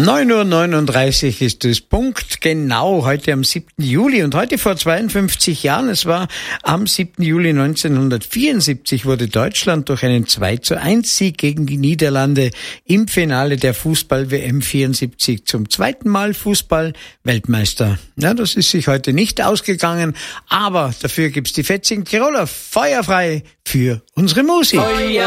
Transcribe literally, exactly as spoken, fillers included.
neun Uhr neununddreißig ist es, Punkt genau, heute am siebten Juli und heute vor zweiundfünfzig Jahren, es war am siebten Juli neunzehnhundertvierundsiebzig, wurde Deutschland durch einen zwei zu eins Sieg gegen die Niederlande im Finale der Fußball-W M vierundsiebzig zum zweiten Mal Fußball-Weltmeister. Ja, das ist sich heute nicht ausgegangen, aber dafür gibt's die fetzigen Tiroler feuerfrei für unsere Musik. Feuer